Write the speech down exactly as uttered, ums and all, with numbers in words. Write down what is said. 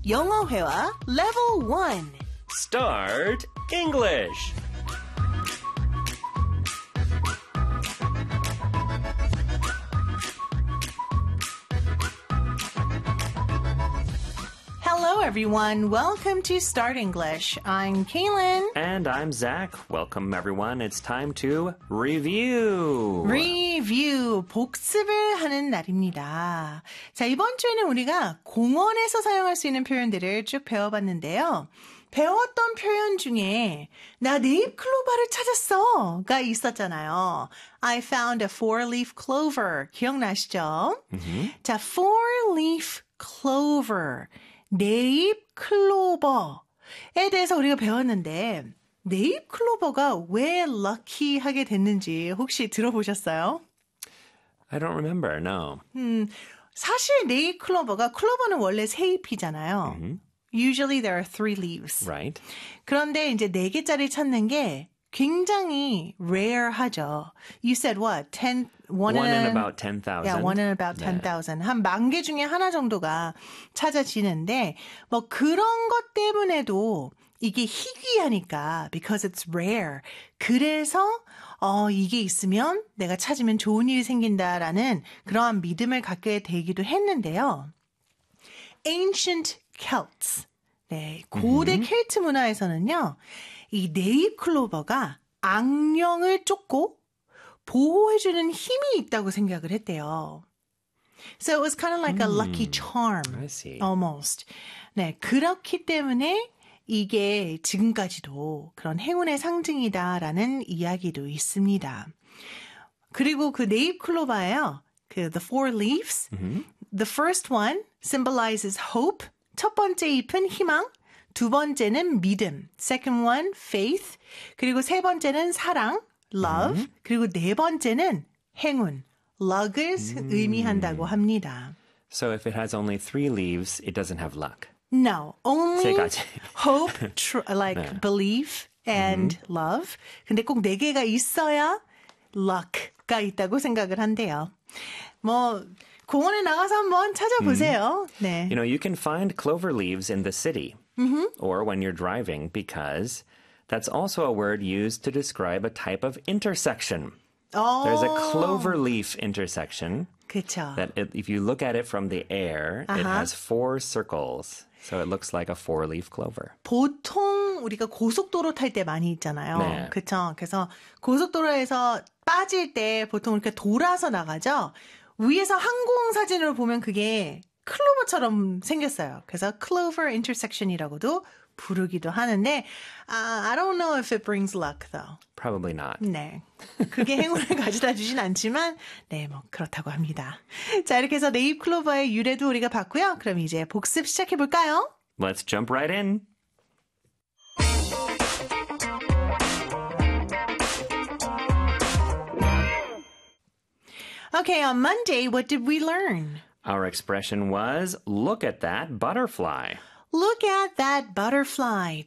영어 회화 Level one. Start English. Hello, everyone. Welcome to Start English. I'm Kaylin. And I'm Zach. Welcome, everyone. It's time to review. Review, 복습을 하는 날입니다. 자, 이번 주에는 우리가 공원에서 사용할 수 있는 표현들을 쭉 배워봤는데요. 배웠던 표현 중에 나 네잎 클로버를 찾았어가 있었잖아요. I found a four-leaf clover. 기억나시죠? Mm-hmm. 자, four-leaf clover. 네잎 클로버에 대해서 우리가 배웠는데 네잎 클로버가 왜 lucky하게 됐는지 혹시 들어보셨어요? I don't remember, no. 음, 사실 네잎 클로버가 클로버는 원래 세 잎이잖아요. Mm-hmm. Usually there are three leaves. Right. 그런데 이제 네 개짜리 찾는 게 굉장히 rare하죠. You said what? ten, one, One in in about ten thousand. Yeah, one in about ten thousand. 한 만 개 중에 하나 정도가 찾아지는데 뭐 그런 것 때문에도 이게 희귀하니까 because it's rare. 그래서 어 이게 있으면 내가 찾으면 좋은 일이 생긴다라는 그러한 믿음을 갖게 되기도 했는데요. Ancient Celts. 네, 고대 음. 켈트 문화에서는요. 이 네잎 클로버가 악령을 쫓고 보호해주는 힘이 있다고 생각을 했대요. So it was kind of like a lucky charm. I see. Almost. 네, 그렇기 때문에 이게 지금까지도 그런 행운의 상징이다라는 이야기도 있습니다. 그리고 그 네잎 클로버예요. 그 the four leaves. Mm-hmm. The first one symbolizes hope. 첫 번째 잎은 희망. 두 번째는 믿음, second one, faith, 그리고 세 번째는 사랑, love, Mm-hmm. 그리고 네 번째는 행운, luck을 Mm. 의미한다고 합니다. So if it has only three leaves, it doesn't have luck. No, only 세 가지. hope, tr- like 네. belief and Mm-hmm. love. 근데 꼭 네 개가 있어야 luck가 있다고 생각을 한대요. 뭐 공원에 나가서 한번 찾아보세요. 네. You know, you can find clover leaves in the city Mm-hmm. or when you're driving because that's also a word used to describe a type of intersection. 어, There's a clover leaf intersection 그렇죠. that it, if you look at it from the air, it Uh-huh. has four circles. So it looks like a four-leaf clover. 보통 우리가 고속도로 탈 때 많이 있잖아요. 네. 그렇죠. 그래서 고속도로에서 빠질 때 보통 이렇게 돌아서 나가죠. 위에서 항공 사진으로 보면 그게 클로버처럼 생겼어요. 그래서 clover intersection이라고도 부르기도 하는데 uh, I don't know if it brings luck though. Probably not. 네. 그게 행운을 가져다 주진 않지만 네, 뭐 그렇다고 합니다. 자, 이렇게 해서 네잎 클로버의 유래도 우리가 봤고요. 그럼 이제 복습 시작해 볼까요? Let's jump right in. Okay, on Monday, what did we learn? Our expression was, look at that butterfly. Look at that butterfly.